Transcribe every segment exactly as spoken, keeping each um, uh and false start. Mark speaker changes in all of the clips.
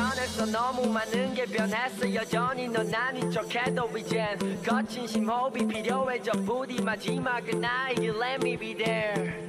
Speaker 1: 변했어 너무 많은 게 변했어 여전히 넌 아닌 척해도 이젠 거친 심호흡이 필요해져 부디 마지막은 나에게 let me be there.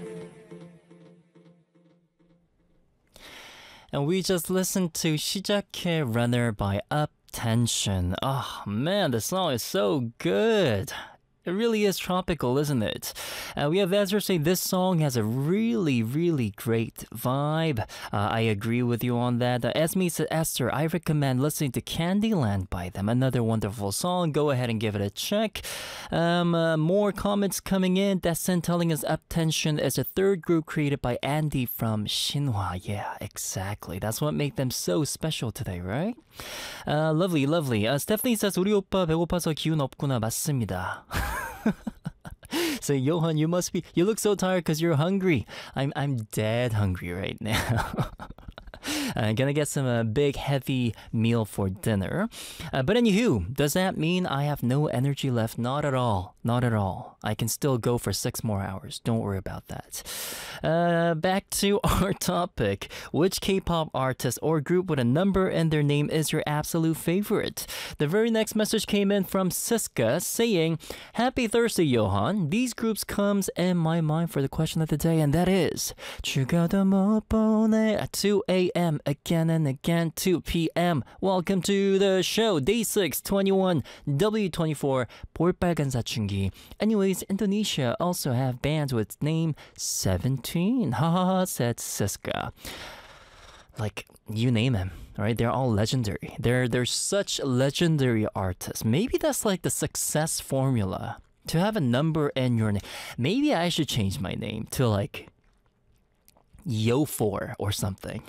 Speaker 2: And we just listened to 시작해 Runner by Uptension. Oh man, the song is so good. It really is tropical, isn't it? Uh, we have Ezra say this song has a really, really great vibe. Uh, I agree with you on that. Uh, Esme said, Esther, I recommend listening to Candyland by them. Another wonderful song. Go ahead and give it a check. Um, uh, more comments coming in. Descent telling us Uptension is a third group created by Andy from Shinhwa. Yeah, exactly. That's what made them so special today, right? Uh, lovely, lovely. Uh, Stephanie says, 우리 오빠 배고파서 기운 없구나. 맞습니다. So Johan, you must be, you look so tired because you're hungry. I'm I'm dead hungry right now. I'm gonna get some uh, big heavy meal for dinner. Uh, but anywho, does that mean I have no energy left? Not at all. Not at all. I can still go for six more hours. Don't worry about that. Uh, back to our topic. Which K-pop artist or group with a number in their name is your absolute favorite? The very next message came in from Siska saying, Happy Thursday, Johan. These groups comes in my mind for the question of the day, and that is 죽어도 못 보내 at two a.m. again and again, two p.m. Welcome to the show, day six, twenty-one, W twenty-four, 볼빨간 사춘기. Anyways, Indonesia also have bands with name seventeen. Haha, said Siska. Like, you name them, right? They're all legendary. They're, they're such legendary artists. Maybe that's like the success formula. To have a number in your name. Maybe I should change my name to like Yo four or something.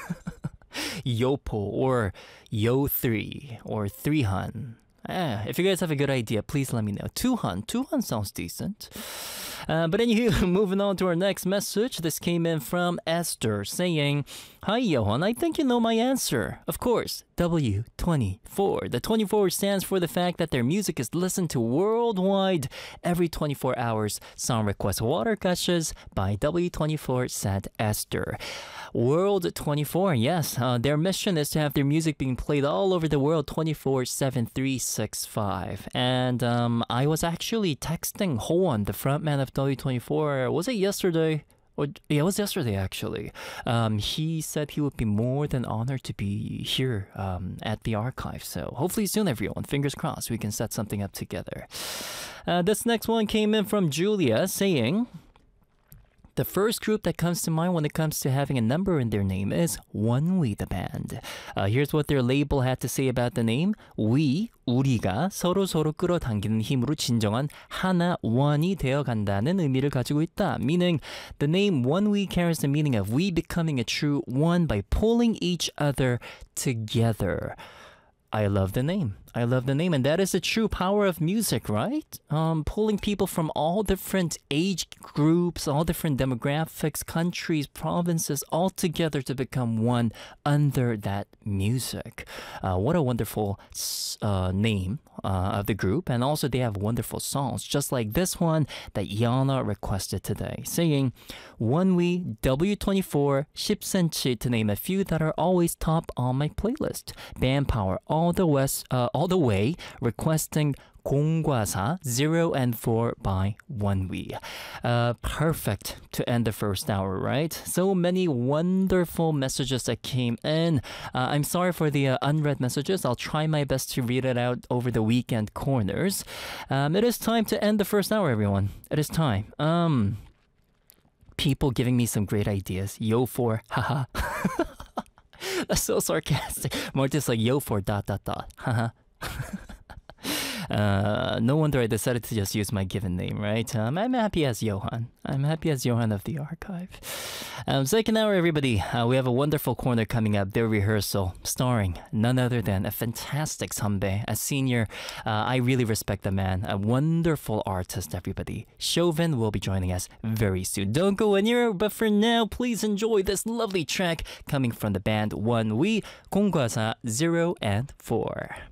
Speaker 2: Yopo or Yo three or three hun. Eh, if you guys have a good idea, please let me know. two hun. two hun sounds decent. Uh, but anywho, moving on to our next message. This came in from Esther saying, Hi Johan, I think you know my answer. Of course, W twenty-four. The twenty-four stands for the fact that their music is listened to worldwide every twenty-four hours. Song request Water Gushes by W twenty-four, said Esther. World twenty-four, yes. Uh, their mission is to have their music being played all over the world twenty-four seven, three sixty-five. And um, I was actually texting Hoan, the frontman of W twenty-four. Was it yesterday? Or, yeah, it was yesterday actually. Um, he said he would be more than honored to be here um, at the archive. So hopefully soon, everyone. Fingers crossed, we can set something up together. Uh, this next one came in from Julia saying, the first group that comes to mind when it comes to having a number in their name is ONEWE, the band. Uh, here's what their label had to say about the name. We, 우리가 서로서로 끌어당기는 힘으로 진정한 하나, one이 되어간다는 의미를 가지고 있다. Meaning, the name ONEWE carries the meaning of we becoming a true one by pulling each other together. I love the name. I love the name. And that is the true power of music, right? Um, pulling people from all different age groups, all different demographics, countries, provinces, all together to become one under that music. Uh, what a wonderful uh, name uh, of the group. And also they have wonderful songs, just like this one that Yana requested today, saying, ONEWE, W twenty-four, ten centimeters to name a few that are always top on my playlist. Band Power, all the west, uh, all the way, requesting 공과사, zero and four by ONEWE. Uh, perfect to end the first hour, right? So many wonderful messages that came in. Uh, I'm sorry for the uh, unread messages. I'll try my best to read it out over the weekend corners. Um, it is time to end the first hour, everyone. It is time. Um, people giving me some great ideas. Yo for, haha. That's so sarcastic. More just like yo for dot dot dot. Haha. Uh, no wonder I decided to just use my given name, right? Um, I'm happy as Johan. I'm happy as Johan of the archive. Um, second hour, everybody. Uh, we have a wonderful corner coming up, their rehearsal, starring none other than a fantastic Sanbae, a senior. Uh, I really respect the man, a wonderful artist, everybody. Chauvin will be joining us very soon. Don't go anywhere, but for now, please enjoy this lovely track coming from the band ONEWE, 공과사 zero and four.